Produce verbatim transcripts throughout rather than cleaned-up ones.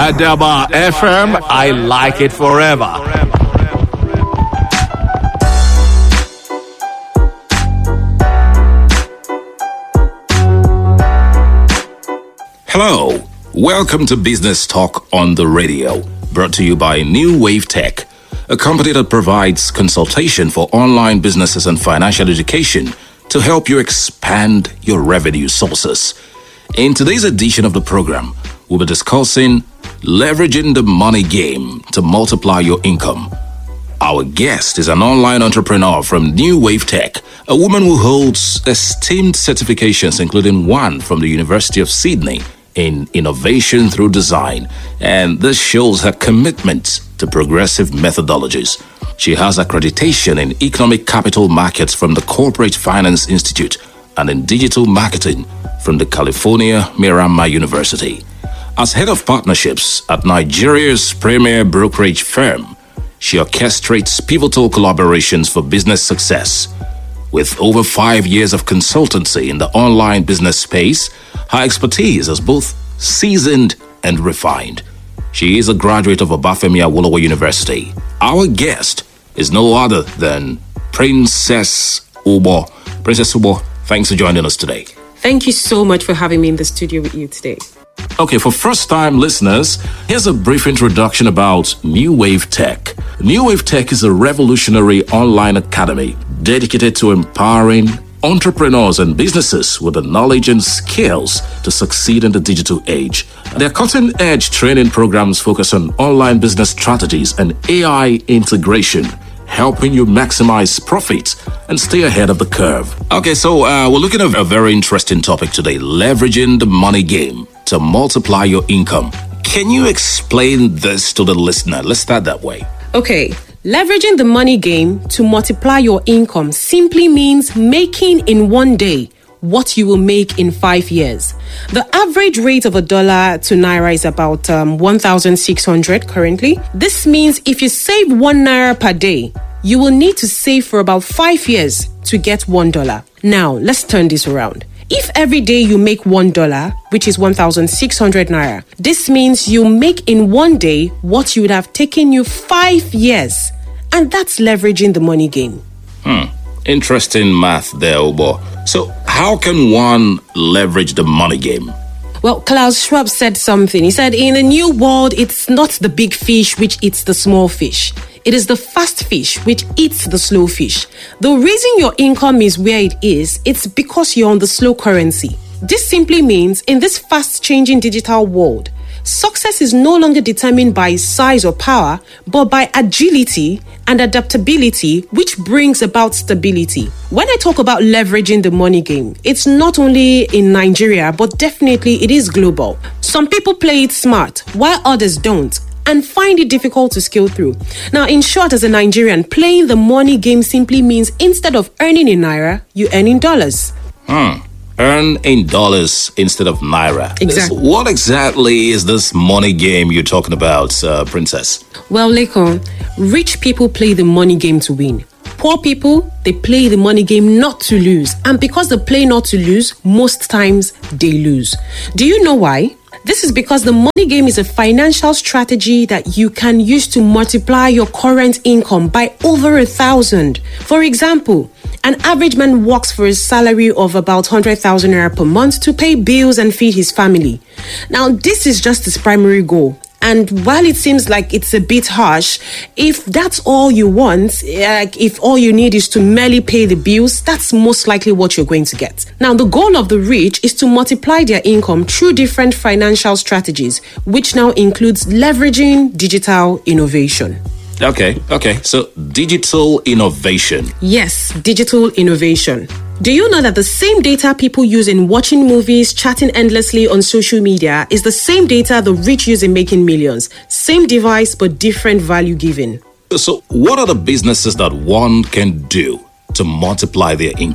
Adaba F M, I like it forever. Hello, welcome to Business Talk on the Radio, brought to you by New Wave Tech, a company that provides consultation for online businesses and financial education to help you expand your revenue sources. In today's edition of the program, we'll be discussing leveraging the money game to multiply your income. Our guest is an online entrepreneur from New Wave Tech, a woman who holds esteemed certifications, including one from the University of Sydney in innovation through design, and this shows her commitment to progressive methodologies. She has accreditation in economic capital markets from the Corporate Finance Institute and in digital marketing from the California Miramar University. As head of partnerships at Nigeria's premier brokerage firm, she orchestrates pivotal collaborations for business success. With over five years of consultancy in the online business space, her expertise is both seasoned and refined. She is a graduate of Obafemi Awolowo University. Our guest is no other than Princess Ubo. Princess Ubo, thanks for joining us today. Thank you so much for having me in the studio with you today. Okay, for first-time listeners, here's a brief introduction about New Wave Tech. New Wave Tech is a revolutionary online academy dedicated to empowering entrepreneurs and businesses with the knowledge and skills to succeed in the digital age. Their cutting-edge training programs focus on online business strategies and A I integration, helping you maximize profits and stay ahead of the curve. Okay, so uh, we're looking at a very interesting topic today, leveraging the money game to multiply your income. Can you explain this to the listener? Let's start that way. Okay, leveraging the money game to multiply your income simply means making in one day what you will make in five years. The average rate of a dollar to naira is about um, one thousand six hundred currently. This means if you save one naira per day, you will need to save for about five years to get one dollar. Now, let's turn this around. If every day you make one dollar, which is one thousand six hundred naira, this means you make in one day what you would have taken you five years. And that's leveraging the money game. Hmm. Interesting math there, Ubo. So how can one leverage the money game? Well, Klaus Schwab said something. He said, in a new world, it's not the big fish which eats the small fish. It is the fast fish which eats the slow fish. The reason your income is where it is, it's because you're on the slow currency. This simply means in this fast-changing digital world, success is no longer determined by size or power, but by agility and adaptability, which brings about stability. When I talk about leveraging the money game, it's not only in Nigeria, but definitely it is global. Some people play it smart, while others don't, and find it difficult to scale through. Now, in short, as a Nigerian, playing the money game simply means instead of earning in naira, you earn in dollars. Hmm. Earn in dollars instead of naira. Exactly. So what exactly is this money game you're talking about, uh, Princess? Well, Leko, rich people play the money game to win. Poor people, they play the money game not to lose. And because they play not to lose, most times they lose. Do you know why? This is because the money game is a financial strategy that you can use to multiply your current income by over a thousand. For example, an average man works for a salary of about one hundred thousand naira per month to pay bills and feed his family. Now, this is just his primary goal. And while it seems like it's a bit harsh, if that's all you want, like if all you need is to merely pay the bills, that's most likely what you're going to get. Now, the goal of the rich is to multiply their income through different financial strategies, which now includes leveraging digital innovation. Okay, okay. So digital innovation. Yes, digital innovation. Do you know that the same data people use in watching movies, chatting endlessly on social media is the same data the rich use in making millions? Same device, but different value given. So what are the businesses that one can do to multiply their income?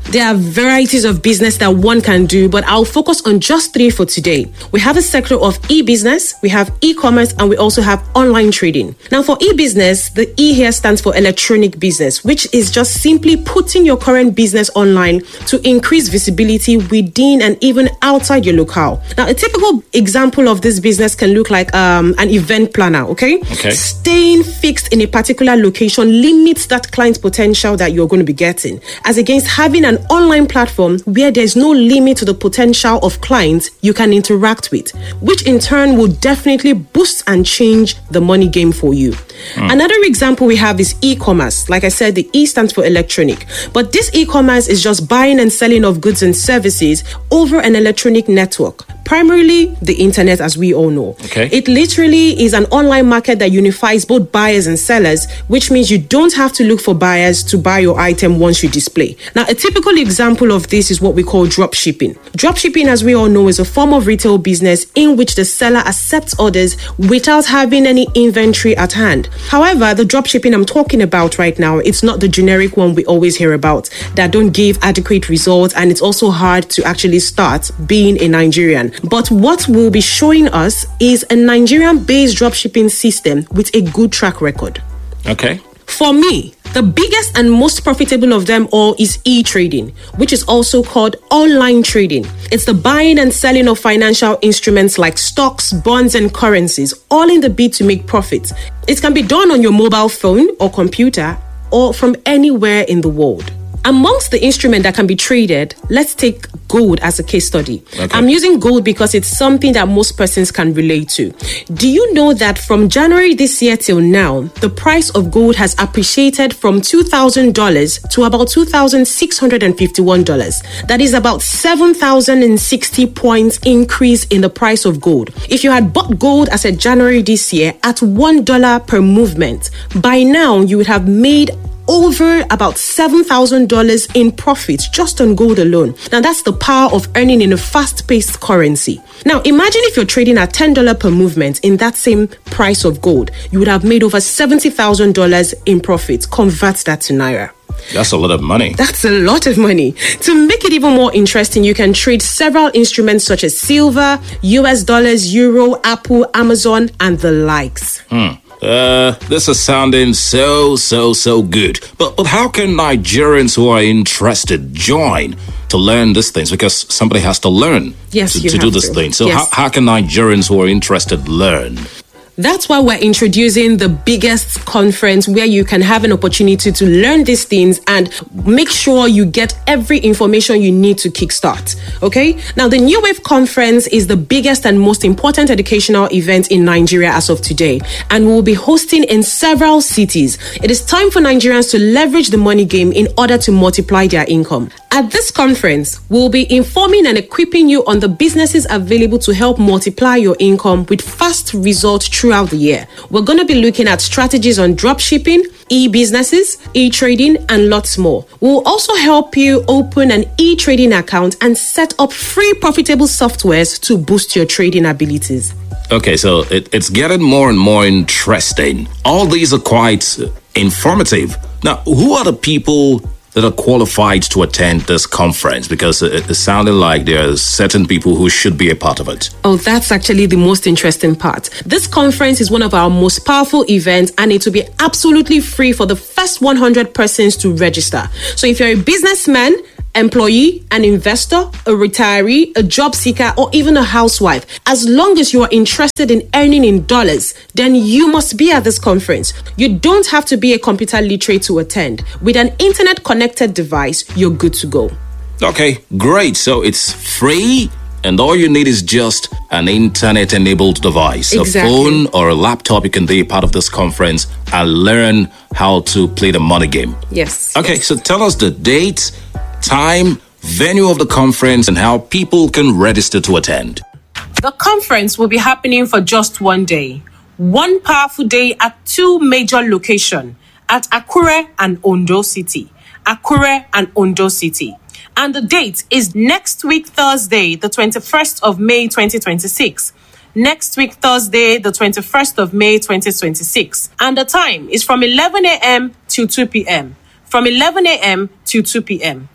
There are varieties of business that one can do, but I'll focus on just three for today. We have a sector of e-business, we have e-commerce, and we also have online trading. Now, for e-business, the E here stands for electronic business, which is just simply putting your current business online to increase visibility within and even outside your locale. Now, a typical example of this business can look like um, an event planner, okay? Okay. Staying fixed in a particular location limits that client potential that you're going to be getting, as against having an online platform where there's no limit to the potential of clients you can interact with, which in turn will definitely boost and change the money game for you. Mm. Another example we have is e-commerce. Like I said, the E stands for electronic, but this e-commerce is just buying and selling of goods and services over an electronic network, primarily the internet, as we all know. Okay. It literally is an online market that unifies both buyers and sellers, which means you don't have to look for buyers to buy your item once you display. Now, a typical example of this is what we call drop shipping. Drop shipping, as we all know, is a form of retail business in which the seller accepts orders without having any inventory at hand. However, the drop shipping I'm talking about right now, it's not the generic one we always hear about that don't give adequate results, and it's also hard to actually start being a Nigerian. But what we'll be showing us is a Nigerian-based dropshipping system with a good track record. Okay. For me, the biggest and most profitable of them all is e-trading, which is also called online trading. It's the buying and selling of financial instruments like stocks, bonds, and currencies, all in the bid to make profits. It can be done on your mobile phone or computer or from anywhere in the world. Amongst the instruments that can be traded, let's take gold as a case study. Okay. I'm using gold because it's something that most persons can relate to. Do you know that from January this year till now, the price of gold has appreciated from two thousand dollars to about two thousand six hundred fifty-one dollars? That is about seven thousand sixty points increase in the price of gold. If you had bought gold as of January this year at one dollar per movement, by now you would have made over about seven thousand dollars in profits just on gold alone. Now, that's the power of earning in a fast-paced currency. Now, imagine if you're trading at ten dollars per movement in that same price of gold. You would have made over seventy thousand dollars in profits. Convert that to Naira. That's a lot of money. That's a lot of money. To make it even more interesting, you can trade several instruments such as silver, U S dollars, euro, Apple, Amazon, and the likes. Hmm. Uh, this is sounding so, so, so good. But but how can Nigerians who are interested join to learn these things? Because somebody has to learn yes, to, you to have do this to. thing. So yes. how, how can Nigerians who are interested learn? That's why we're introducing the biggest conference where you can have an opportunity to learn these things and make sure you get every information you need to kickstart. Okay? Now, the New Wave Conference is the biggest and most important educational event in Nigeria as of today, and we will be hosting in several cities. It is time for Nigerians to leverage the money game in order to multiply their income. At this conference, we'll be informing and equipping you on the businesses available to help multiply your income with fast results throughout the year. We're going to be looking at strategies on dropshipping, e-businesses, e-trading, and lots more. We'll also help you open an e-trading account and set up free profitable softwares to boost your trading abilities. Okay, so it, it's getting more and more interesting. All these are quite uh, informative. Now, who are the people that are qualified to attend this conference? Because it, it sounded like there are certain people who should be a part of it. Oh, that's actually the most interesting part. This conference is one of our most powerful events, and it will be absolutely free for the first one hundred persons to register. So if you're a businessman, employee, an investor, a retiree, a job seeker, or even a housewife, as long as you are interested in earning in dollars, then you must be at this conference. You don't have to be a computer literate to attend. With an internet connected device, you're good to go. Okay, great. So it's free, and all you need is just an internet-enabled device. Exactly. A phone or a laptop. You can be a part of this conference and learn how to play the money game. Yes. Okay, so tell us the date, time, venue of the conference, and how people can register to attend. The conference will be happening for just one day. One powerful day at two major locations, at Akure and Ondo City. Akure and Ondo City. And the date is next week, Thursday, the twenty-first of May, twenty twenty-six. Next week, Thursday, the twenty-first of May, twenty twenty-six. And the time is from eleven a.m. to two p.m. From eleven a.m. to two p.m.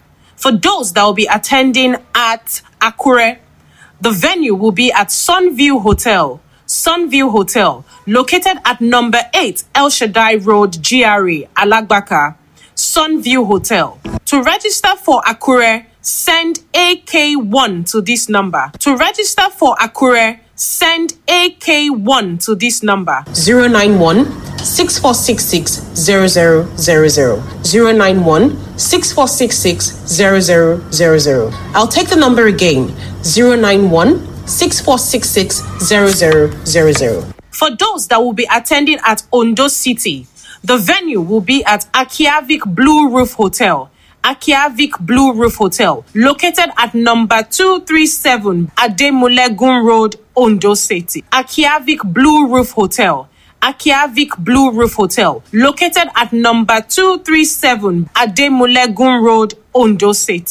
For those that will be attending at Akure, the venue will be at Sunview Hotel. Sunview Hotel, located at number eight El Shaddai Road, G R A, Alagbaka. Sunview Hotel. To register for Akure, send A K one to this number. To register for Akure, send A K one to this number. zero nine one, six four six six, zero zero zero zero. zero nine one, six four six six, zero zero zero zero. I'll take the number again. zero nine one, six four six six, zero zero zero zero. For those that will be attending at Ondo City, the venue will be at Akiavik Blue Roof Hotel. Akiavik Blue Roof Hotel, located at number two thirty-seven Ademulegun Road, Ondo City. Akiavik Blue Roof Hotel. Akiavik Blue Roof Hotel, located at number two thirty-seven Ademulegun Road, Ondo City.